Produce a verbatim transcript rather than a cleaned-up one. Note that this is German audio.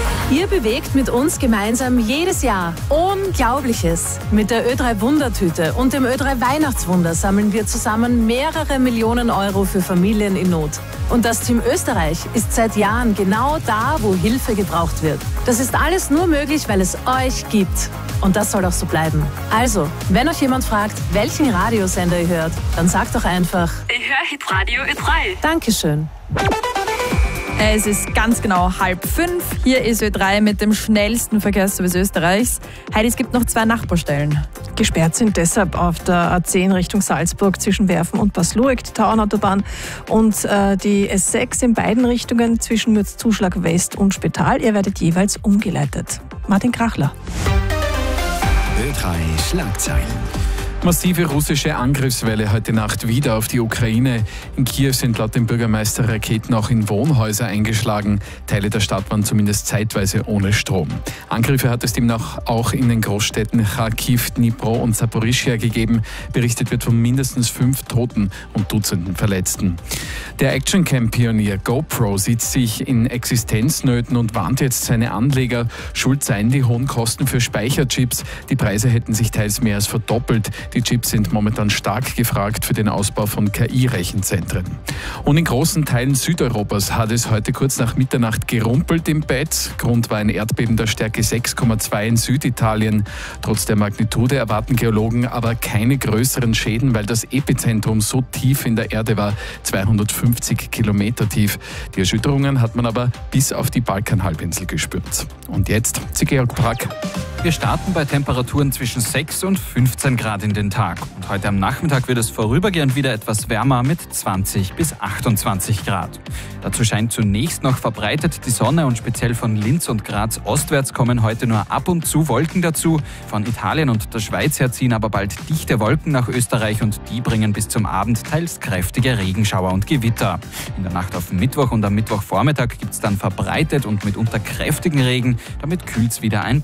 Ihr bewegt mit uns gemeinsam jedes Jahr Unglaubliches. Mit der Ö drei Wundertüte und dem Ö drei Weihnachtswunder sammeln wir zusammen mehrere Millionen Euro für Familien in Not. Und das Team Österreich ist seit Jahren genau da, wo Hilfe gebraucht wird. Das ist alles nur möglich, weil es euch gibt. Und das soll auch so bleiben. Also, wenn euch jemand fragt, welchen Radiosender ihr hört, dann sagt doch einfach: Ich höre Hitradio Ö drei. Dankeschön. Es ist ganz genau halb fünf. Hier ist Ö drei mit dem schnellsten Verkehrsservice Österreichs. Heidi, es gibt noch zwei Nachbarstellen. Gesperrt sind deshalb auf der A zehn Richtung Salzburg zwischen Werfen und Paslueck, die Tauernautobahn, und äh, die S sechs in beiden Richtungen zwischen Mürzzuschlag West und Spital. Ihr werdet jeweils umgeleitet. Martin Krachler. Ö drei Schlagzeilen. Massive russische Angriffswelle heute Nacht wieder auf die Ukraine. In Kiew sind laut dem Bürgermeister Raketen auch in Wohnhäuser eingeschlagen. Teile der Stadt waren zumindest zeitweise ohne Strom. Angriffe hat es demnach auch in den Großstädten Kharkiv, Dnipro und Saporischschja gegeben. Berichtet wird von mindestens fünf Toten und Dutzenden Verletzten. Der Actioncam-Pionier GoPro sieht sich in Existenznöten und warnt jetzt seine Anleger. Schuld seien die hohen Kosten für Speicherchips. Die Preise hätten sich teils mehr als verdoppelt. Die Chips sind momentan stark gefragt für den Ausbau von K I-Rechenzentren. Und in großen Teilen Südeuropas hat es heute kurz nach Mitternacht gerumpelt im Bett. Grund war ein Erdbeben der Stärke sechs Komma zwei in Süditalien. Trotz der Magnitude erwarten Geologen aber keine größeren Schäden, weil das Epizentrum so tief in der Erde war, zweihundertfünfzig Kilometer tief. Die Erschütterungen hat man aber bis auf die Balkanhalbinsel gespürt. Und jetzt zu Georg Brack. Wir starten bei Temperaturen zwischen sechs und fünfzehn Grad in den Tag. Und heute am Nachmittag wird es vorübergehend wieder etwas wärmer mit zwanzig bis achtundzwanzig Grad. Dazu scheint zunächst noch verbreitet die Sonne und speziell von Linz und Graz ostwärts kommen heute nur ab und zu Wolken dazu. Von Italien und der Schweiz her ziehen aber bald dichte Wolken nach Österreich und die bringen bis zum Abend teils kräftige Regenschauer und Gewitter. In der Nacht auf Mittwoch und am Mittwochvormittag gibt es dann verbreitet und mitunter kräftigen Regen. Damit kühlt es wieder ein